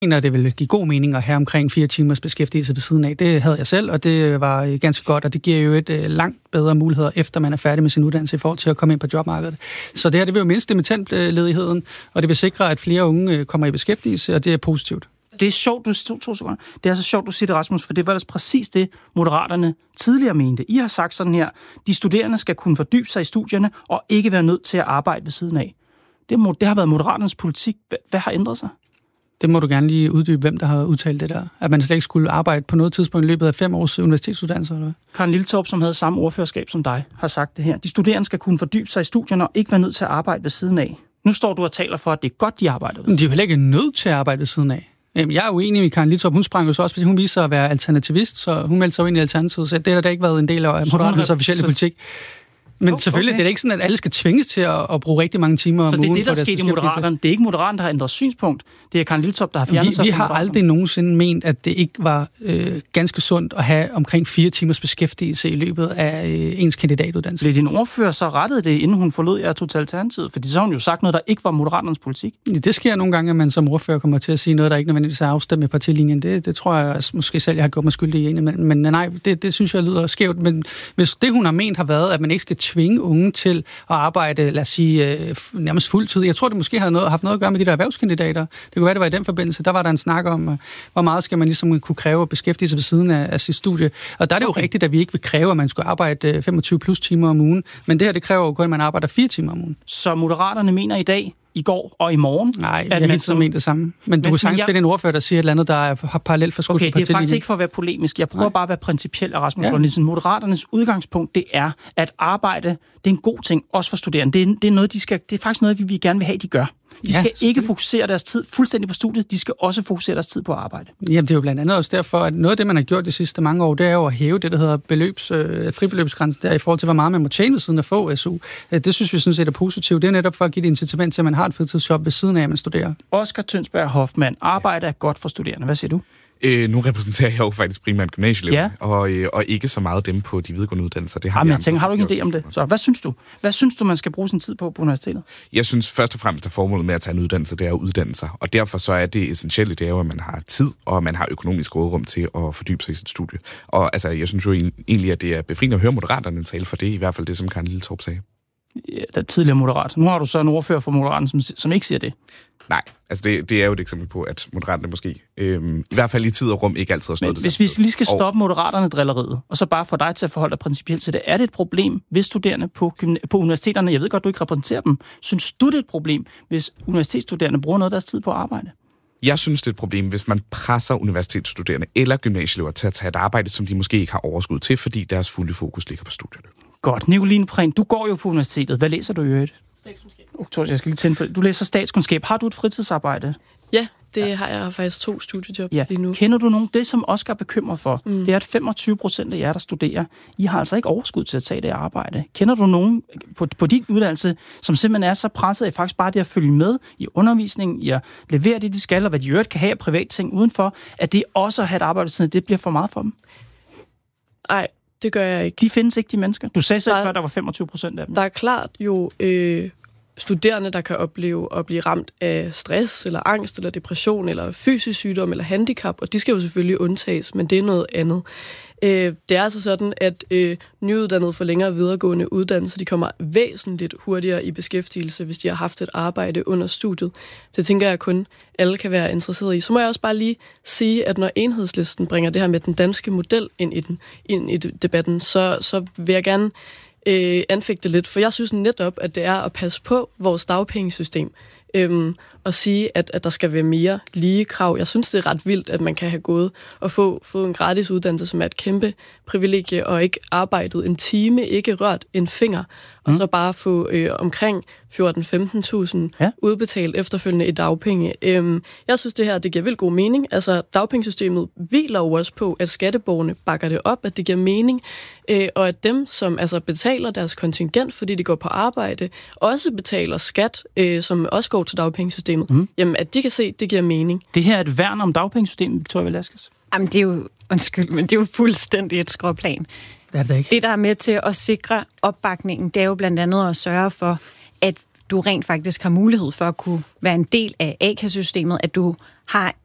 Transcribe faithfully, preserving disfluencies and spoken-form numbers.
mener, det ville give god mening at have omkring fire timers beskæftigelse ved siden af. Det havde jeg selv, og det var ganske godt, og det giver jo et uh, langt bedre muligheder, efter man er færdig med sin uddannelse i forhold til at komme ind på jobmarkedet. Så det her, det vil jo mindske dimittentledigheden, og det vil sikre, at flere unge uh, kommer i beskæftigelse, og det er positivt. Det er sjovt, du, to, to sekunder. Det er så sjovt, du siger det, Rasmus, for det var ellers præcis det, Moderaterne tidligere mente. I har sagt sådan her, de studerende skal kunne fordybe sig i studierne, og ikke være nødt til at arbejde ved siden af. Det, det har været Moderaternes politik. Hvad har ændret sig? Det må du gerne lige uddybe, hvem der har udtalt det der. At man slet ikke skulle arbejde på noget tidspunkt i løbet af fem års universitetsuddannelse, eller hvad? Karen Lilletorp, som havde samme ordførerskab som dig, har sagt det her. De studerende skal kunne fordybe sig i studierne, og ikke være nødt til at arbejde ved siden af. Nu står du og taler for, at det er godt, de arbejder ved. Men de er jo heller ikke nødt til at arbejde ved siden af. Jeg er uenig med Karen Lilletorp. Hun sprang jo så også, fordi hun viser sig at være alternativist, så hun meldte sig ind i Alternativet, så det har da ikke været en del af Moderaternes officielle politik. Men okay. Selvfølgelig, det er ikke sådan, at alle skal tvinges til at, at bruge rigtig mange timer om ugen. Så det er det, der skete i Moderaterne. Det er ikke Moderaterne, der har ændret synspunkt. Det er Karen Lilletorp, der har fjernet vi, sig. Vi har aldrig nogensinde ment, at det ikke var øh, ganske sundt at have omkring fire timers beskæftigelse i løbet af øh, ens kandidatuddannelse. Blev din ordfører så rettet det, inden hun forlod jer totalt Alternativet? Fordi så har hun jo sagt noget, der ikke var Moderaternes politik. Det sker nogle gange, at man som ordfører kommer til at sige noget, der ikke nødvendigvis er afstemt med partilinjen. Det, det tror jeg måske selv, jeg har gjort mig skyldig i. Men, men nej, det, det synes jeg lyder skævt. Men hvis det, hun har ment, har været, at man ikke skal tvinge unge til at arbejde, lad os sige, øh, nærmest fuldtid. Jeg tror, det måske har noget, haft noget at gøre med de der erhvervskandidater. Det kunne være, det var i den forbindelse. Der var der en snak om, øh, hvor meget skal man ligesom kunne kræve at beskæftige sig ved siden af, af sit studie. Og der er det okay. jo rigtigt, at vi ikke vil kræve, at man skulle arbejde øh, femogtyve plus timer om ugen. Men det her, det kræver jo kun, at man arbejder fire timer om ugen. Så Moderaterne mener i dag, i går og i morgen? Nej, jeg har som ment det samme. Men, men du kan sagtens jeg... finde en ordfører, der siger et eller andet, der er, har parallelt forskudt okay, på partilinjen. Det er faktisk ikke for at være polemisk. Jeg prøver Nej. bare at være principiel, Rasmus Lund Nielsen. Moderaternes udgangspunkt, det er, at arbejde, det er en god ting, også for studerende. Det er, det er, noget, de skal, det er faktisk noget, vi, vi gerne vil have, de gør. De skal ja, ikke fokusere deres tid fuldstændig på studiet, de skal også fokusere deres tid på arbejde. Jamen, det er jo blandt andet også derfor, at noget af det, man har gjort de sidste mange år, det er jo at hæve det, der hedder beløbs, øh, fribeløbsgrænsen, der i forhold til, hvor meget man må tjene ved siden af få S U. Det synes vi sådan set er positivt. Det er netop for at give det incitament til, at man har et fritidsjob ved siden af, at man studerer. Oscar Tønsberg Hoffmann, arbejde er godt for studerende. Hvad siger du? Øh, nu repræsenterer jeg jo faktisk primært gymnasieelever, ja. og, øh, og ikke så meget dem på de videregående uddannelser. Det har ja, men jeg tænker, har du ikke en idé om det? Så hvad synes du? Hvad synes du, man skal bruge sin tid på på universitetet? Jeg synes først og fremmest, at formålet med at tage en uddannelse, det er at uddanne sig. Og derfor så er det essentielle, det er jo, at man har tid, og at man har økonomisk råderum til at fordybe sig i sit studie. Og altså, jeg synes jo egentlig, at det er befriende at høre Moderaterne tale for det, i hvert fald det, som Karen Lilletorp sagde. Ja, der er tidligere Moderat. Nu har du så en ordfører for Moderaterne, som, som ikke siger det. Nej, altså det, det er jo et eksempel på, at Moderaterne måske, øhm, i hvert fald i tid og rum, ikke altid har stået det. Hvis vi lige skal stoppe Moderaterne drilleriet, og så bare få dig til at forholde dig principielt til det, er det et problem, hvis studerende på, på universiteterne, jeg ved godt, du ikke repræsenterer dem, synes du det er et problem, hvis universitetsstuderende bruger noget af deres tid på at arbejde? Jeg synes, det er et problem, hvis man presser universitetsstuderende eller gymnasieelever til at tage et arbejde, som de måske ikke har overskud til, fordi deres fulde fokus ligger på studierne. Godt. Nicoline Prehn, du går jo på universitetet. Hvad læser du i øvrigt? Statskundskab. Oh, jeg skal lige tænde. Du læser statskundskab. Har du et fritidsarbejde? Ja, det ja. har jeg. Jeg har faktisk to studiejobs ja. lige nu. Kender du nogen? Det, som Oscar er bekymret for, mm. det er, at femogtyve procent af jer, der studerer, I har altså ikke overskud til at tage det arbejde. Kender du nogen på, på din uddannelse, som simpelthen er så presset af faktisk bare det at følge med i undervisningen, i at levere det, de skal, og hvad de øvrigt kan have af private ting udenfor, at det også at have et arbejde, det bliver for meget for dem? Nej. Det gør jeg ikke. De findes ikke, de mennesker. Du sagde selv før, at der var femogtyve procent af dem. Der er klart jo øh, studerende, der kan opleve at blive ramt af stress, eller angst, eller depression, eller fysisk sygdom, eller handicap, og de skal jo selvfølgelig undtages, men det er noget andet. Øh, det er altså sådan, at øh, nyuddannede for længere videregående uddannelser, de kommer væsentligt hurtigere i beskæftigelse, hvis de har haft et arbejde under studiet. Det tænker jeg kun, alle kan være interesseret i. Så må jeg også bare lige sige, at når Enhedslisten bringer det her med den danske model ind i, den, ind i debatten, så, så vil jeg gerne øh, anfægte lidt, for jeg synes netop, at det er at passe på vores dagpengesystem. Øhm, og sige, at, at der skal være mere lige krav. Jeg synes, det er ret vildt, at man kan have gået og få, få en gratis uddannelse, som er et kæmpe privilegie, og ikke arbejdet en time, ikke rørt en finger, og mm. så bare få øh, omkring fjorten til femten tusind ja. udbetalt efterfølgende i dagpenge. Øhm, jeg synes, det her det giver vildt god mening. Altså, dagpengesystemet hviler jo også på, at skatteborgerne bakker det op, at det giver mening, øh, og at dem, som altså betaler deres kontingent, fordi de går på arbejde, også betaler skat, øh, som også går til dagpengesystemet, mm. jamen at de kan se, det giver mening. Det her er et værn om dagpengesystemet, Victoria Velasquez. Jamen, det er jo, undskyld, men det er jo fuldstændig et skråplan. Det er det ikke. Det, der er med til at sikre opbakningen, det er jo blandt andet at sørge for, at du rent faktisk har mulighed for at kunne være en del af A K A-systemet, at du har